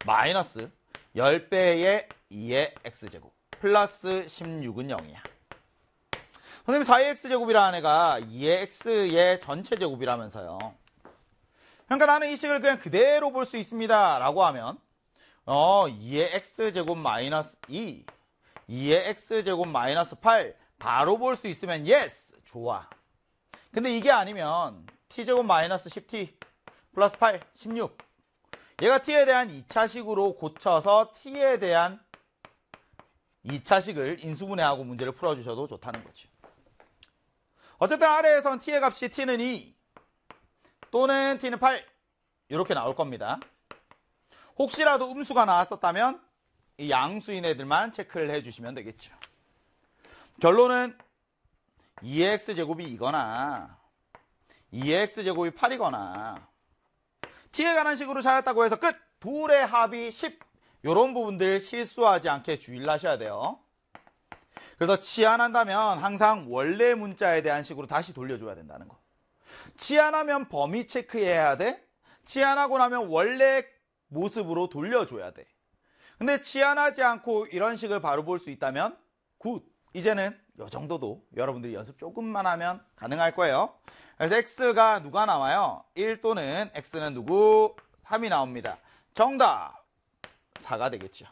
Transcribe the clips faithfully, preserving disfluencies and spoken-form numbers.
마이너스 십 배의 이의 x제곱 플러스 십육은 영이야. 선생님 사의 x제곱이라는 애가 이의 x의 전체 제곱이라면서요. 그러니까 나는 이 식을 그냥 그대로 볼 수 있습니다 라고 하면 어 이의 x제곱 마이너스 이, 이의 x제곱 마이너스 팔 바로 볼 수 있으면 예스! 좋아. 근데 이게 아니면 t제곱 마이너스 십 티 플러스 팔, 십육. 얘가 t에 대한 이 차식으로 고쳐서 t에 대한 이 차식을 인수분해하고 문제를 풀어주셔도 좋다는 거죠. 어쨌든 아래에선 t의 값이 t는 이 또는 t는 팔 이렇게 나올 겁니다. 혹시라도 음수가 나왔었다면 이 양수인 애들만 체크를 해주시면 되겠죠. 결론은 이의 x제곱이 이거나 이의 x제곱이 팔이거나 t에 관한 식으로 찾았다고 해서 끝! 둘의 합이 십 이런 부분들 실수하지 않게 주의를 하셔야 돼요. 그래서 치환한다면 항상 원래 문자에 대한 식으로 다시 돌려줘야 된다는 거. 치환하면 범위 체크해야 돼. 치환하고 나면 원래 모습으로 돌려줘야 돼. 근데 치환하지 않고 이런 식을 바로 볼 수 있다면 굿! 이제는 이 정도도 여러분들이 연습 조금만 하면 가능할 거예요. 그래서 x가 누가 나와요? 일 또는 x는 누구? 삼이 나옵니다. 정답! 사가 되겠죠.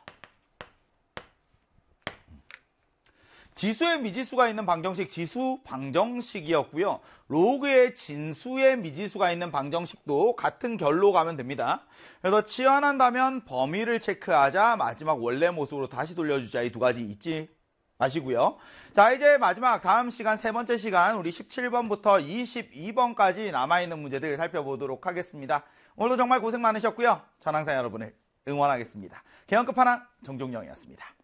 지수의 미지수가 있는 방정식 지수 방정식이었고요. 로그의 진수의 미지수가 있는 방정식도 같은 결로 가면 됩니다. 그래서 치환한다면 범위를 체크하자 마지막 원래 모습으로 다시 돌려주자 이 두 가지 잊지 마시고요. 자 이제 마지막 다음 시간 세 번째 시간 우리 십칠 번부터 이십이 번까지 남아있는 문제들 살펴보도록 하겠습니다. 오늘도 정말 고생 많으셨고요. 전 항상 여러분을 응원하겠습니다. 개헌 끝판왕 정종영이었습니다.